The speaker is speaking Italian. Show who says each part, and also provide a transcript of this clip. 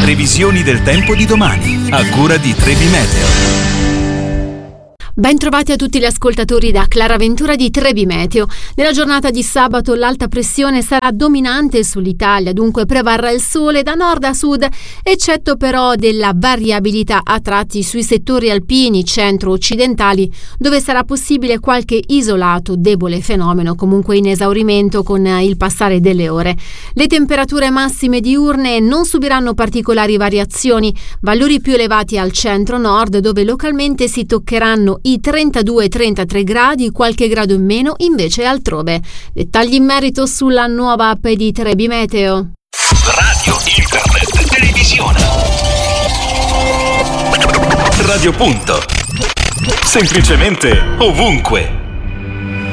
Speaker 1: Previsioni del tempo di domani, a cura di Trebi Meteo.
Speaker 2: Ben trovati a tutti gli ascoltatori da Clara Ventura di Trebi Meteo. Nella giornata di sabato l'alta pressione sarà dominante sull'Italia, dunque prevarrà il sole da nord a sud, eccetto però della variabilità a tratti sui settori alpini centro-occidentali, dove sarà possibile qualche isolato debole fenomeno, comunque in esaurimento con il passare delle ore. Le temperature massime diurne non subiranno particolari variazioni, valori più elevati al centro-nord, dove localmente si toccheranno i 32-33 gradi, qualche grado in meno invece altrove. Dettagli in merito sulla nuova app di Trebi Meteo.
Speaker 1: Radio, internet, televisione. Radio. Semplicemente ovunque.